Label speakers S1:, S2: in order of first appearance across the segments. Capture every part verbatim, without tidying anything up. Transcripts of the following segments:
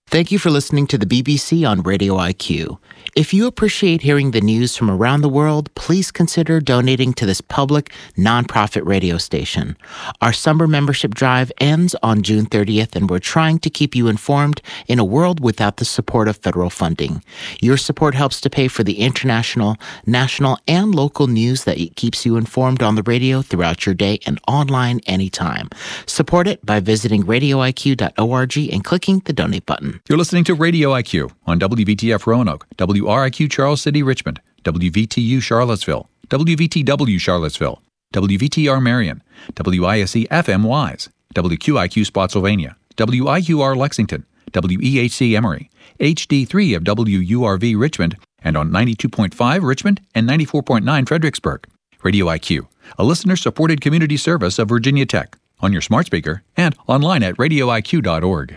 S1: Thank you for listening to the B B C on Radio I Q. If you appreciate hearing the news from around the world, please consider donating to this public, nonprofit radio station. Our summer membership drive ends on June thirtieth, and we're trying to keep you informed in a world without the support of federal funding. Your support helps to pay for the international, national, and local news that keeps you informed on the radio throughout your day and online anytime. Support it by visiting radio I Q dot org and clicking the donate button.
S2: You're listening to Radio I Q on W V T F Roanoke, W R I Q Charles City, Richmond, W V T U Charlottesville, W V T W Charlottesville, W V T R Marion, W I S E F M Wise, W Q I Q Spotsylvania, W I U R Lexington, W E H C Emory, H D three of W U R V Richmond, and on ninety-two point five Richmond and ninety-four point nine Fredericksburg. Radio I Q, a listener-supported community service of Virginia Tech, on your smart speaker and online at radio I Q dot org.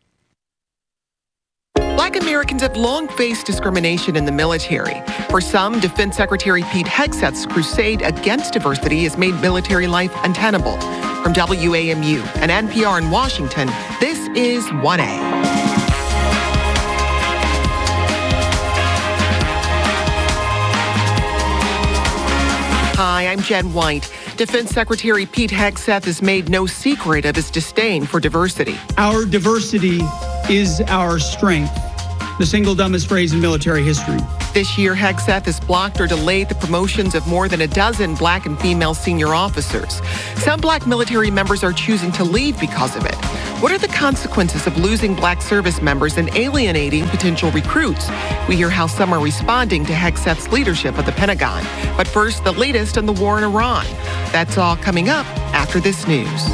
S3: Black Americans have long faced discrimination in the military. For some, Defense Secretary Pete Hegseth's crusade against diversity has made military life untenable. From W A M U and N P R in Washington, this is one A. Hi, I'm Jen White. Defense Secretary Pete Hegseth has made no secret of his disdain for diversity.
S4: Our diversity is our strength, the single dumbest phrase in military history.
S3: This year, Hegseth has blocked or delayed the promotions of more than a dozen black and female senior officers. Some black military members are choosing to leave because of it. What are the consequences of losing black service members and alienating potential recruits? We hear how some are responding to Hegseth's leadership of the Pentagon. But first, the latest on the war in Iran. That's all coming up after this news.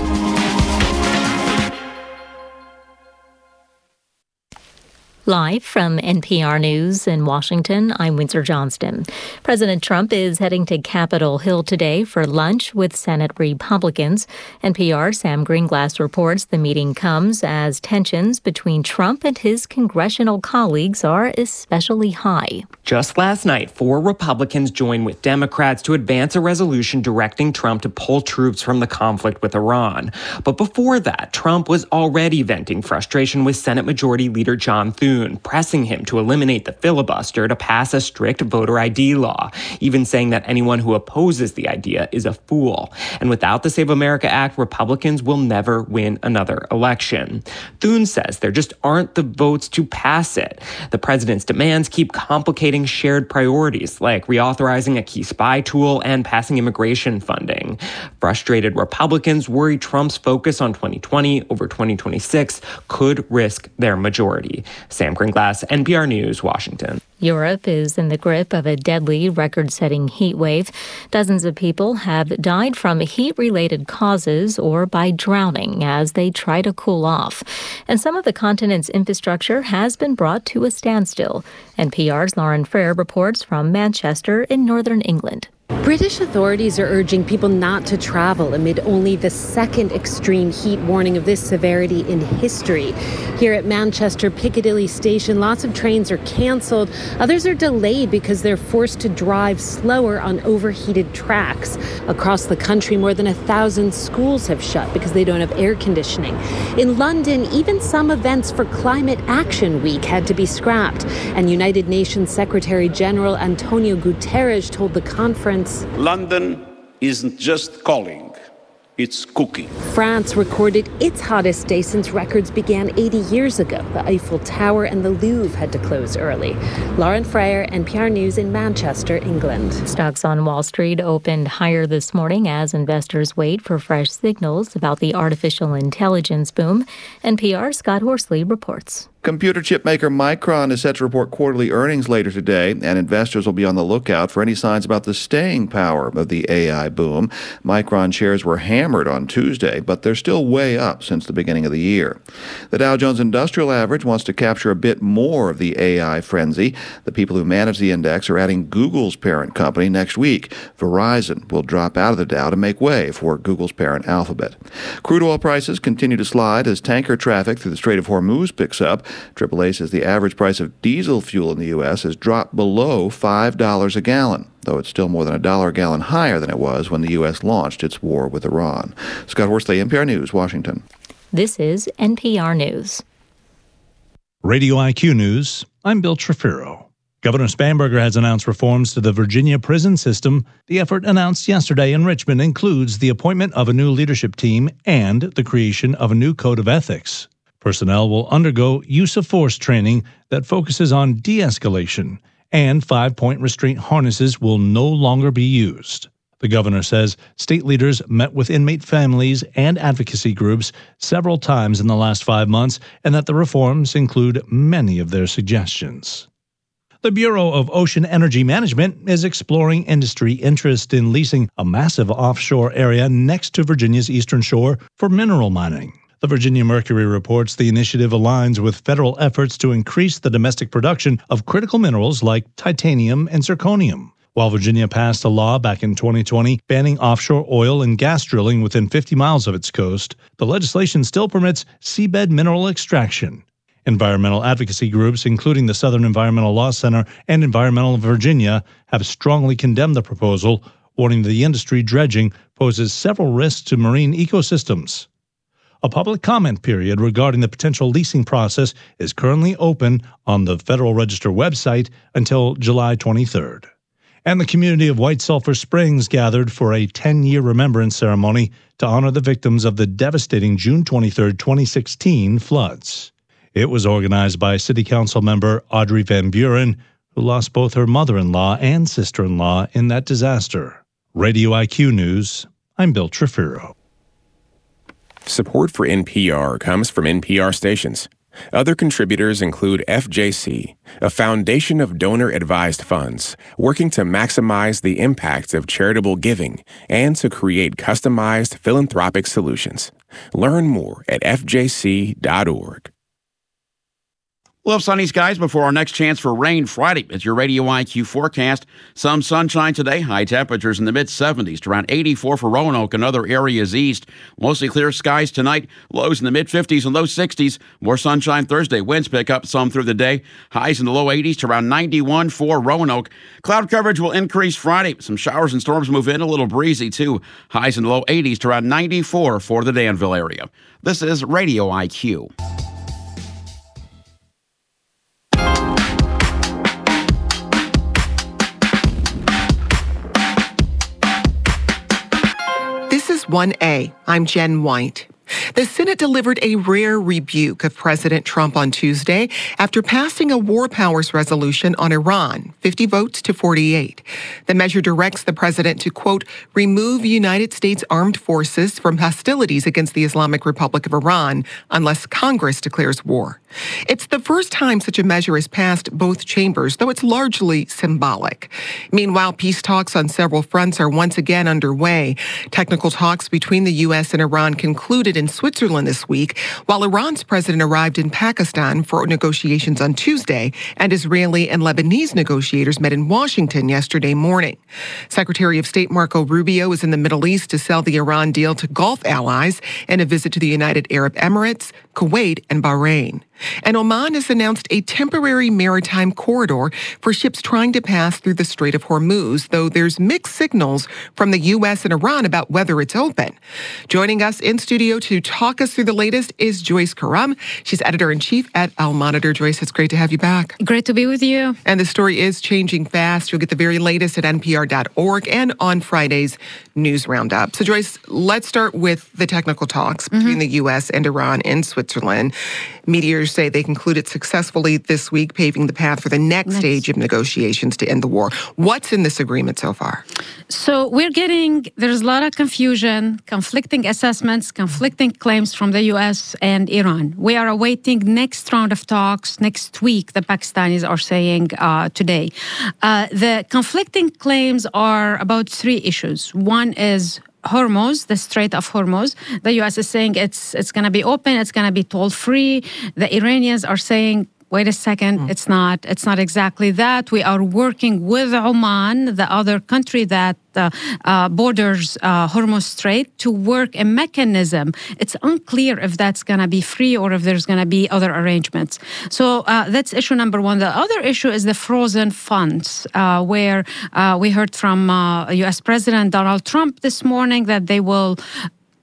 S5: Live from N P R News in Washington, I'm Windsor Johnston. President Trump is heading to Capitol Hill today for lunch with Senate Republicans. N P R's Sam Greenglass reports the meeting comes as tensions between Trump and his congressional colleagues are especially high.
S6: Just last night, four Republicans joined with Democrats to advance a resolution directing Trump to pull troops from the conflict with Iran. But before that, Trump was already venting frustration with Senate Majority Leader John Thune, pressing him to eliminate the filibuster to pass a strict voter I D law, even saying that anyone who opposes the idea is a fool. And without the Save America Act, Republicans will never win another election. Thune says there just aren't the votes to pass it. The president's demands keep complicating shared priorities like reauthorizing a key spy tool and passing immigration funding. Frustrated Republicans worry Trump's focus on twenty twenty over twenty twenty-six could risk their majority. Sam Greenglass, N P R News, Washington.
S5: Europe is in the grip of a deadly record-setting heat wave. Dozens of people have died from heat-related causes or by drowning as they try to cool off. And some of the continent's infrastructure has been brought to a standstill. N P R's Lauren Frere reports from Manchester in northern England.
S7: British authorities are urging people not to travel amid only the second extreme heat warning of this severity in history. Here at Manchester Piccadilly Station, lots of trains are canceled. Others are delayed because they're forced to drive slower on overheated tracks. Across the country, more than a thousand schools have shut because they don't have air conditioning. In London, even some events for Climate Action Week had to be scrapped. And United Nations Secretary General Antonio Guterres told the conference,
S8: London isn't just calling, it's cooking.
S7: France recorded its hottest day since records began eighty years ago. The Eiffel Tower and the Louvre had to close early. Lauren Frere, N P R News in Manchester, England.
S5: Stocks on Wall Street opened higher this morning as investors wait for fresh signals about the artificial intelligence boom. N P R's Scott Horsley reports.
S9: Computer chip maker Micron is set to report quarterly earnings later today, and investors will be on the lookout for any signs about the staying power of the A I boom. Micron shares were hammered on Tuesday, but they're still way up since the beginning of the year. The Dow Jones Industrial Average wants to capture a bit more of the A I frenzy. The people who manage the index are adding Google's parent company next week. Verizon will drop out of the Dow to make way for Google's parent Alphabet. Crude oil prices continue to slide as tanker traffic through the Strait of Hormuz picks up. triple A says the average price of diesel fuel in the U S has dropped below five dollars a gallon, though it's still more than a dollar a gallon higher than it was when the U S launched its war with Iran. Scott Horsley, N P R News, Washington.
S5: This is N P R News.
S10: Radio I Q News, I'm Bill Trefiro. Governor Spanberger has announced reforms to the Virginia prison system. The effort announced yesterday in Richmond includes the appointment of a new leadership team and the creation of a new code of ethics. Personnel will undergo use of force training that focuses on de-escalation, and five-point restraint harnesses will no longer be used. The governor says state leaders met with inmate families and advocacy groups several times in the last five months, and that the reforms include many of their suggestions. The Bureau of Ocean Energy Management is exploring industry interest in leasing a massive offshore area next to Virginia's eastern shore for mineral mining. The Virginia Mercury reports the initiative aligns with federal efforts to increase the domestic production of critical minerals like titanium and zirconium. While Virginia passed a law back in twenty twenty banning offshore oil and gas drilling within fifty miles of its coast, the legislation still permits seabed mineral extraction. Environmental advocacy groups, including the Southern Environmental Law Center and Environmental Virginia, have strongly condemned the proposal, warning the industry dredging poses several risks to marine ecosystems. A public comment period regarding the potential leasing process is currently open on the Federal Register website until July twenty-third. And the community of White Sulphur Springs gathered for a ten-year remembrance ceremony to honor the victims of the devastating June twenty-third, twenty sixteen floods. It was organized by City Council member Audrey Van Buren, who lost both her mother-in-law and sister-in-law in that disaster. Radio I Q News, I'm Bill Trefiro.
S11: Support for N P R comes from N P R stations. Other contributors include F J C, a foundation of donor-advised funds working to maximize the impact of charitable giving and to create customized philanthropic solutions. Learn more at f j c dot org.
S12: We'll have sunny skies before our next chance for rain Friday. It's your Radio I Q forecast. Some sunshine today, high temperatures in the mid-seventies to around eighty-four for Roanoke and other areas east. Mostly clear skies tonight, lows in the mid-fifties and low sixties. More sunshine Thursday. Winds pick up some through the day. Highs in the low eighties to around ninety-one for Roanoke. Cloud coverage will increase Friday. Some showers and storms move in, a little breezy too. Highs in the low eighties to around ninety-four for the Danville area. This is Radio I Q.
S3: one A. I'm Jen White. The Senate delivered a rare rebuke of President Trump on Tuesday after passing a war powers resolution on Iran, fifty votes to forty-eight. The measure directs the president to, quote, remove United States armed forces from hostilities against the Islamic Republic of Iran unless Congress declares war. It's the first time such a measure has passed both chambers, though it's largely symbolic. Meanwhile, peace talks on several fronts are once again underway. Technical talks between the U S and Iran concluded in Switzerland this week, while Iran's president arrived in Pakistan for negotiations on Tuesday, and Israeli and Lebanese negotiators met in Washington yesterday morning. Secretary of State Marco Rubio is in the Middle East to sell the Iran deal to Gulf allies in a visit to the United Arab Emirates, Kuwait, and Bahrain. And Oman has announced a temporary maritime corridor for ships trying to pass through the Strait of Hormuz, though there's mixed signals from the U S and Iran about whether it's open. Joining us in studio to talk us through the latest is Joyce Karam. She's editor-in-chief at Al Monitor. Joyce, it's great to have you back.
S13: Great to be with you.
S3: And the story is changing fast. You'll get the very latest at N P R dot org and on Friday's News Roundup. So, Joyce, let's start with the technical talks mm-hmm. between the U S and Iran in Switzerland. Meteors say they concluded successfully this week, paving the path for the next, next stage of negotiations to end the war. What's in this agreement so far?
S13: So we're getting, there's a lot of confusion, conflicting assessments, conflicting claims from the U S and Iran. We are awaiting next round of talks next week, the Pakistanis are saying uh, today. Uh, the conflicting claims are about three issues. One is Hormuz, the Strait of Hormuz. The U S is saying it's it's going to be open, it's going to be toll-free. The Iranians are saying, wait a second, mm. it's not it's not exactly that. We are working with Oman, the other country that uh, uh, borders uh, Hormuz Strait, to work a mechanism. It's unclear if that's going to be free or if there's going to be other arrangements. So uh, that's issue number one. The other issue is the frozen funds, uh, where uh, we heard from uh, U S President Donald Trump this morning that they will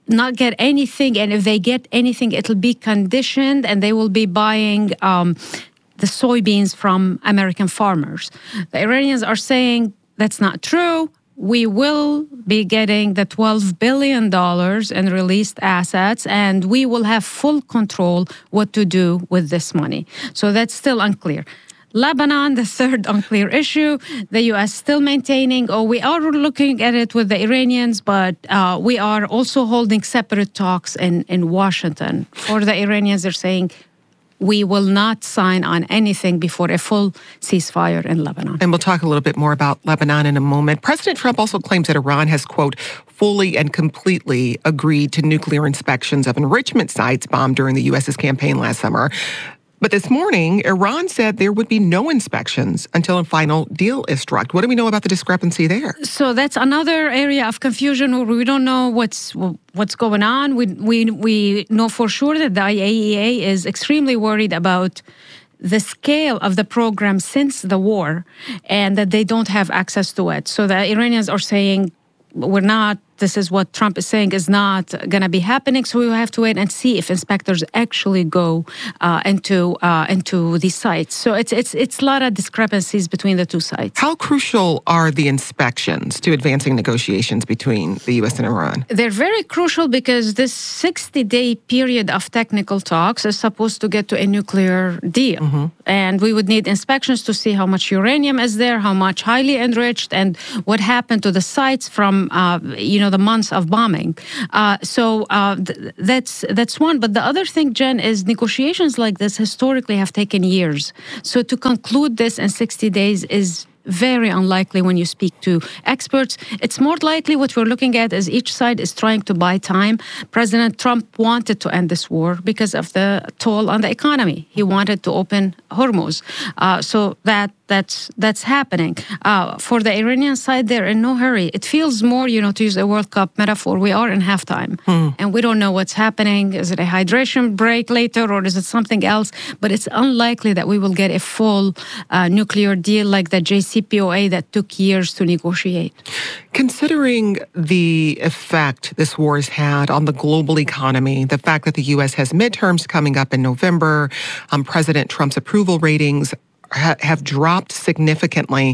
S13: not get anything, and if they get anything, it'll be conditioned, and they will be buying um, the soybeans from American farmers. The Iranians are saying that's not true. We will be getting the twelve billion dollars in released assets, and we will have full control what to do with this money. So that's still unclear. Lebanon, the third unclear issue, the U S still maintaining, oh, we are looking at it with the Iranians, but uh, we are also holding separate talks in, in Washington. For the Iranians, they're saying, we will not sign on anything before a full ceasefire in Lebanon.
S3: And we'll talk a little bit more about Lebanon in a moment. President Trump also claims that Iran has, quote, fully and completely agreed to nuclear inspections of enrichment sites bombed during the U S's campaign last summer. But this morning, Iran said there would be no inspections until a final deal is struck. What do we know about the discrepancy there?
S13: So that's another area of confusion where we don't know what's what's going on. We we we know for sure that the I A E A is extremely worried about the scale of the program since the war, and that they don't have access to it. So the Iranians are saying, we're not, this is what Trump is saying is not going to be happening. So we will have to wait and see if inspectors actually go uh, into uh, into these sites. So it's it's it's a lot of discrepancies between the two sites.
S3: How crucial are the inspections to advancing negotiations between the U S and Iran?
S13: They're very crucial because this sixty-day period of technical talks is supposed to get to a nuclear deal. Mm-hmm. And we would need inspections to see how much uranium is there, how much highly enriched, and what happened to the sites from, uh, you know, the months of bombing. Uh, so uh, th- that's that's one. But the other thing, Jen, is negotiations like this historically have taken years. So to conclude this in sixty days is very unlikely when you speak to experts. It's more likely what we're looking at is each side is trying to buy time. President Trump wanted to end this war because of the toll on the economy. He wanted to open Hormuz. Uh, so that that's that's happening. Uh, for the Iranian side, they're in no hurry. It feels more, you know, to use a World Cup metaphor, we are in halftime. Hmm. And we don't know what's happening. Is it a hydration break later, or is it something else? But it's unlikely that we will get a full uh, nuclear deal like the J C P O A that took years to negotiate.
S3: Considering the effect this war has had on the global economy, the fact that the U S has midterms coming up in November, um, President Trump's approval ratings ha- have dropped significantly,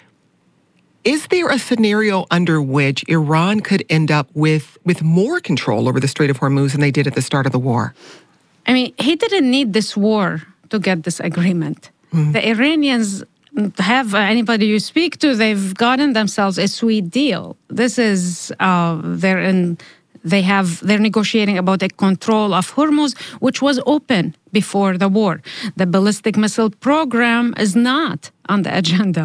S3: is there a scenario under which Iran could end up with, with more control over the Strait of Hormuz than they did at the start of the war?
S13: I mean, he didn't need this war to get this agreement. Mm-hmm. The Iranians have uh, anybody you speak to, they've gotten themselves a sweet deal. This is, uh, they're in, they have, they're negotiating about a control of Hormuz, which was open before the war. The ballistic missile program is not on the agenda.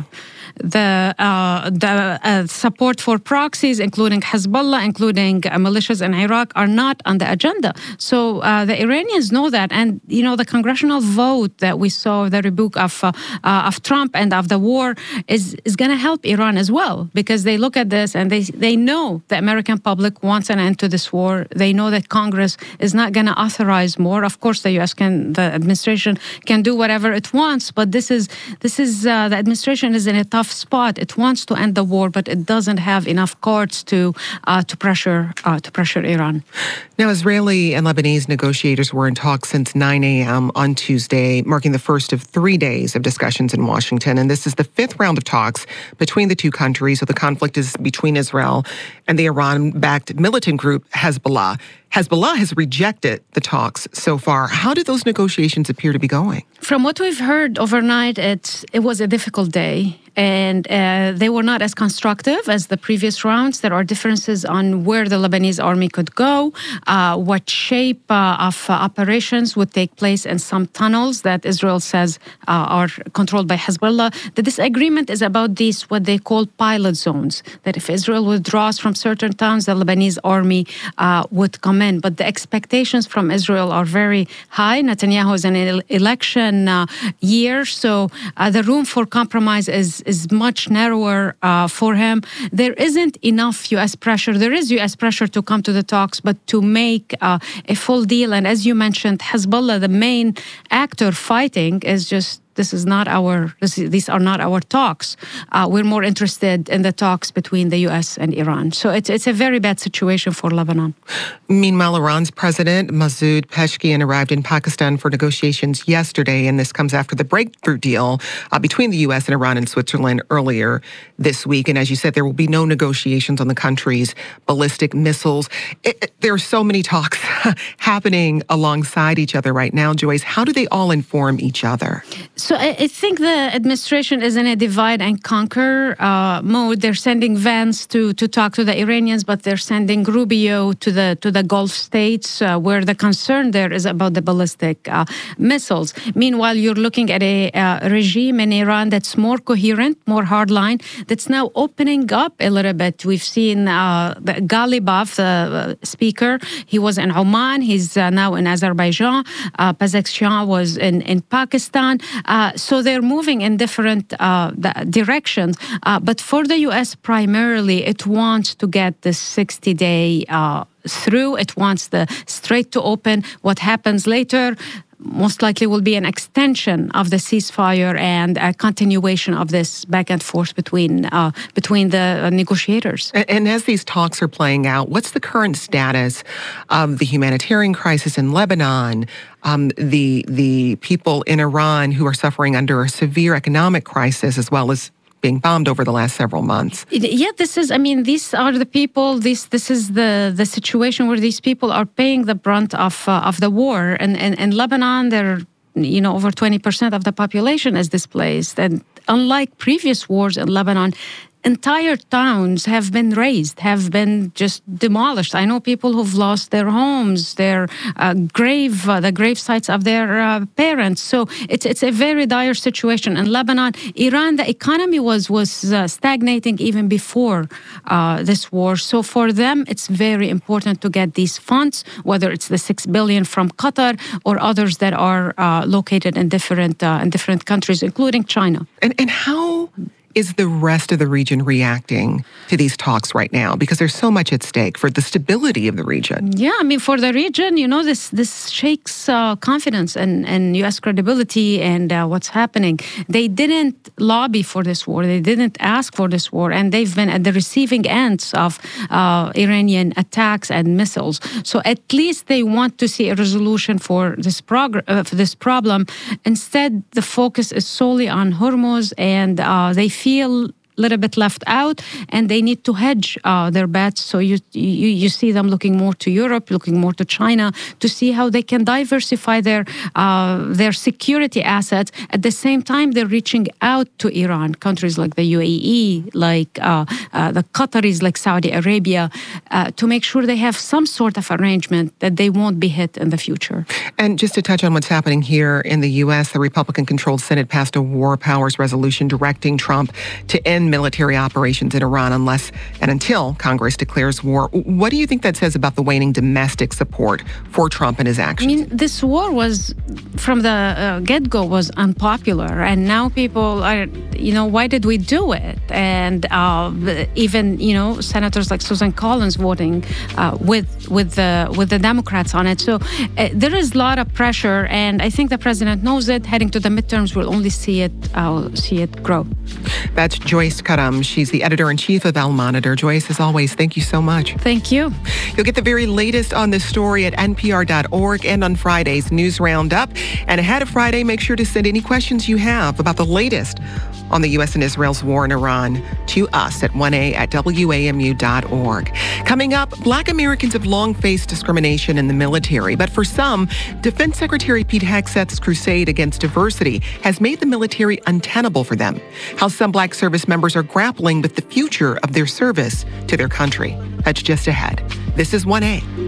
S13: The uh, the uh, support for proxies, including Hezbollah, including uh, militias in Iraq, are not on the agenda. So uh, the Iranians know that, and you know the congressional vote that we saw, the rebuke of uh, uh, of Trump and of the war, is is going to help Iran as well, because they look at this and they they know the American public wants an end to this war. They know that Congress is not going to authorize more. Of course, the U S can, the administration can do whatever it wants, but this is this is uh, the administration is in a tough spot. It wants to end the war, but it doesn't have enough cards to uh, to pressure uh, to pressure Iran.
S3: Now, Israeli and Lebanese negotiators were in talks since nine a.m. on Tuesday, marking the first of three days of discussions in Washington. And this is the fifth round of talks between the two countries. So the conflict is between Israel and the Iran-backed militant group Hezbollah. Hezbollah has rejected the talks so far. How do those negotiations appear to be going?
S13: From what we've heard overnight, it, it was a difficult day, and uh, they were not as constructive as the previous rounds. There are differences on where the Lebanese army could go, uh, what shape uh, of uh, operations would take place in some tunnels that Israel says uh, are controlled by Hezbollah. The disagreement is about these, what they call pilot zones, that if Israel withdraws from certain towns, the Lebanese army uh, would come in. But the expectations from Israel are very high. Netanyahu is in an election uh, year, so uh, the room for compromise is, is much narrower uh, for him. There isn't enough U S pressure. There is U S pressure to come to the talks, but to make uh, a full deal. And as you mentioned, Hezbollah, the main actor fighting, is just This is not our. This is, these are not our talks. Uh, we're more interested in the talks between the U S and Iran. So it's it's a very bad situation for Lebanon.
S3: Meanwhile, Iran's president Masoud Pezeshkian arrived in Pakistan for negotiations yesterday, and this comes after the breakthrough deal uh, between the U S and Iran and Switzerland earlier this week. And as you said, there will be no negotiations on the country's ballistic missiles. It, it, there are so many talks happening alongside each other right now, Joyce. How do they all inform each other?
S13: So I, I think the administration is in a divide and conquer uh, mode. They're sending Vance to, to talk to the Iranians, but they're sending Rubio to the to the Gulf states, uh, where the concern there is about the ballistic uh, missiles. Meanwhile, you're looking at a uh, regime in Iran that's more coherent, more hardline, that's now opening up a little bit. We've seen uh, the Ghalibaf, the uh, speaker, he was in Oman, he's uh, now in Azerbaijan. Uh, Pezeshkian was in, in Pakistan. Uh, so they're moving in different uh, directions. Uh, but for the U S primarily, it wants to get this sixty-day uh, through. It wants the Strait to open. What happens later most likely will be an extension of the ceasefire and a continuation of this back and forth between uh, between the uh, negotiators.
S3: And, and as these talks are playing out, what's the current status of the humanitarian crisis in Lebanon, um, the the people in Iran who are suffering under a severe economic crisis, as well as being bombed over the last several months?
S13: Yeah, this is, I mean, these are the people, this this is the, the situation where these people are paying the brunt of uh, of the war. And in and, Lebanon, they're, you know, over twenty percent of the population is displaced. And unlike previous wars in Lebanon, entire towns have been razed, have been just demolished. I know people who've lost their homes, their uh, grave, uh, the grave sites of their uh, parents. So it's it's a very dire situation in Lebanon. Iran, the economy was was uh, stagnating even before uh, this war. So for them, it's very important to get these funds, whether it's the six billion from Qatar or others that are uh, located in different uh, in different countries, including China.
S3: And and how is the rest of the region reacting to these talks right now? Because there's so much at stake for the stability of the region.
S13: Yeah, I mean, for the region, you know, this this shakes uh, confidence and, and U S credibility and uh, what's happening. They didn't lobby for this war. They didn't ask for this war. And they've been at the receiving ends of uh, Iranian attacks and missiles. So at least they want to see a resolution for this, prog- uh, for this problem. Instead, the focus is solely on Hormuz, and uh, they feel feel a little bit left out, and they need to hedge uh, their bets. So you, you you see them looking more to Europe, looking more to China, to see how they can diversify their uh, their security assets. At the same time, they're reaching out to Iran, countries like the U A E, like uh, uh, the Qataris, like Saudi Arabia, uh, to make sure they have some sort of arrangement that they won't be hit in the future.
S3: And just to touch on what's happening here in the U S, the Republican-controlled Senate passed a war powers resolution directing Trump to end military operations in Iran unless and until Congress declares war. What do you think that says about the waning domestic support for Trump and his actions?
S13: I mean, this war was, from the uh, get-go, was unpopular. And now people are, you know, why did we do it? And uh, even, you know, senators like Susan Collins voting uh, with with the with the Democrats on it. So uh, there is a lot of pressure, and I think the president knows it. Heading to the midterms, we'll only see it uh, see it grow.
S3: That's Joyce Karam. She's the editor-in-chief of Al Monitor. Joyce, as always, thank you so much.
S13: Thank you.
S3: You'll get the very latest on this story at N P R dot org and on Friday's News Roundup. And ahead of Friday, make sure to send any questions you have about the latest on the U S and Israel's war in Iran to us at one a at W A M U dot org. Coming up, Black Americans have long faced discrimination in the military, but for some, Defense Secretary Pete Hegseth's crusade against diversity has made the military untenable for them. How some Black service members are grappling with the future of their service to their country. That's just ahead. This is one A.